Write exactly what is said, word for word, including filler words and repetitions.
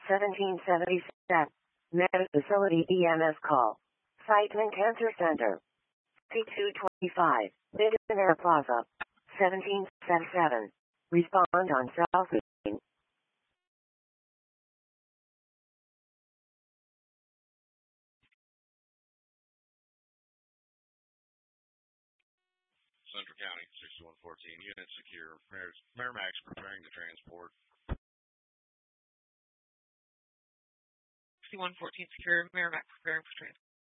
seventeen seventy-seven. Med Facility E M S call. Siteman Cancer Center. C two twenty-five. Billionaire Plaza. seventeen seventy-seven. Respond on cell phone. Central County, sixty-one fourteen. Unit secure. Merrimack's preparing to transport. sixty-one fourteen secure. Merrimack preparing for transport.